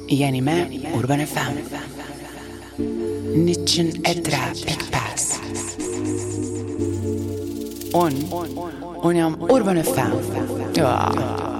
jeni me Urban FM 103.5. Un jam Urban FM. Ja.